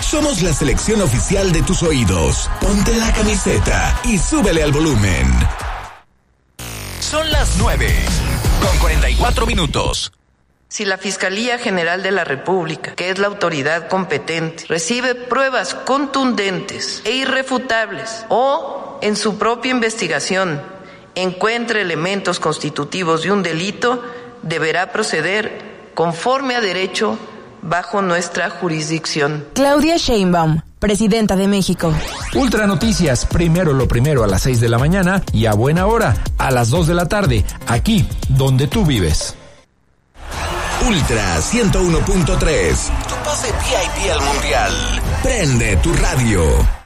Somos la selección oficial de tus oídos. Ponte la camiseta y súbele al volumen. Son las 9:44. Si la Fiscalía General de la República, que es la autoridad competente, recibe pruebas contundentes e irrefutables o en su propia investigación encuentre elementos constitutivos de un delito, deberá proceder conforme a derecho bajo nuestra jurisdicción. Claudia Sheinbaum, Presidenta de México. Ultra Noticias, primero lo primero a las 6 de la mañana y a buena hora, a las 2 de la tarde, aquí donde tú vives. Ultra 101.3, tu pase VIP al Mundial. Prende tu radio.